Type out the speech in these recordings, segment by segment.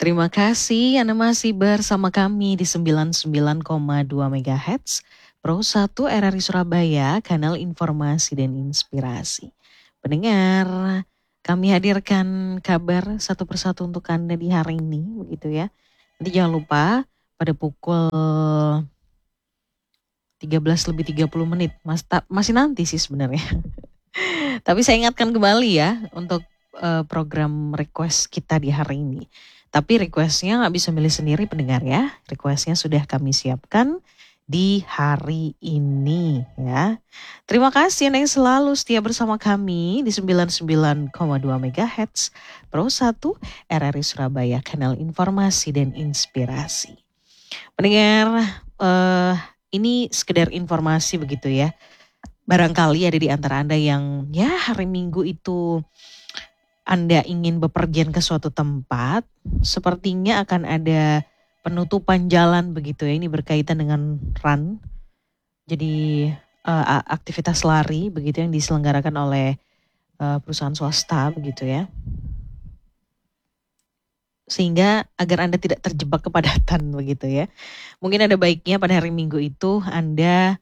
Terima kasih Anda masih bersama kami di 99,2 MHz Pro 1 RRI Surabaya, kanal informasi dan inspirasi. Pendengar, kami hadirkan kabar satu persatu untuk Anda di hari ini, begitu ya. Nanti jangan lupa pada pukul 13 lebih 30 menit, masih nanti sih sebenarnya. Tapi saya ingatkan kembali ya untuk program request kita di hari ini. Tapi requestnya nggak bisa milih sendiri pendengar ya. Requestnya sudah kami siapkan di hari ini ya. Terima kasih Anda yang selalu setia bersama kami di 99,2 MHz Pro 1 RRI Surabaya, kanal informasi dan inspirasi. Pendengar, ini sekedar informasi begitu ya. Barangkali ada di antara Anda yang ya hari Minggu itu Anda ingin bepergian ke suatu tempat, sepertinya akan ada penutupan jalan begitu ya. Ini berkaitan dengan run, jadi aktivitas lari begitu yang diselenggarakan oleh perusahaan swasta begitu ya. Sehingga agar Anda tidak terjebak kepadatan begitu ya. Mungkin ada baiknya pada hari Minggu itu Anda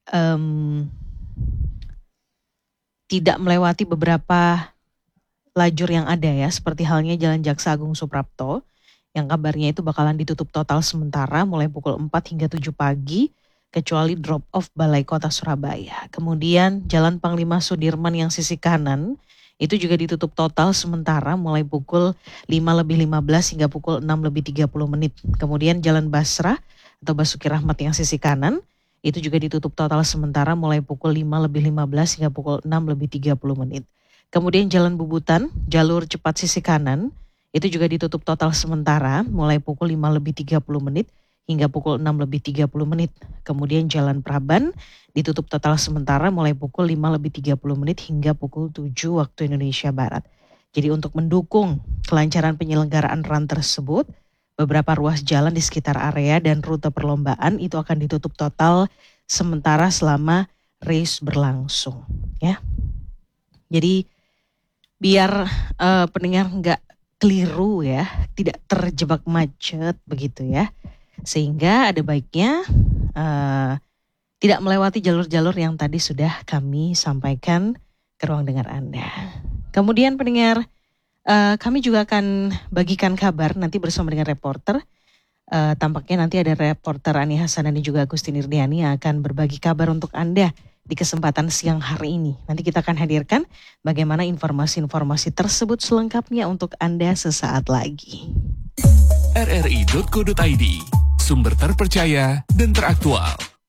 tidak melewati beberapa lajur yang ada ya, seperti halnya Jalan Jaksa Agung Suprapto yang kabarnya itu bakalan ditutup total sementara mulai pukul 4 hingga 7 pagi kecuali drop off Balai Kota Surabaya. Kemudian Jalan Panglima Sudirman yang sisi kanan itu juga ditutup total sementara mulai pukul 5:15 hingga pukul 6:30 menit. Kemudian Jalan Basrah atau Basuki Rahmat yang sisi kanan itu juga ditutup total sementara mulai pukul 5:15 hingga pukul 6:30 menit. Kemudian Jalan Bubutan, jalur cepat sisi kanan, itu juga ditutup total sementara mulai pukul 5:30 menit hingga pukul 6:30 menit. Kemudian Jalan Praban ditutup total sementara mulai pukul 5:30 menit hingga pukul 7 waktu Indonesia Barat. Jadi untuk mendukung kelancaran penyelenggaraan run tersebut, beberapa ruas jalan di sekitar area dan rute perlombaan itu akan ditutup total sementara selama race berlangsung. Ya, jadi biar pendengar nggak keliru ya, tidak terjebak macet begitu ya. Sehingga ada baiknya tidak melewati jalur-jalur yang tadi sudah kami sampaikan ke ruang dengar Anda. Kemudian pendengar, kami juga akan bagikan kabar nanti bersama dengan reporter. Tampaknya nanti ada reporter Ani Hasan dan juga Agustin Irdiani yang akan berbagi kabar untuk Anda di kesempatan siang hari ini. Nanti kita akan hadirkan bagaimana informasi-informasi tersebut selengkapnya untuk Anda sesaat lagi. rri.co.id, sumber terpercaya dan teraktual.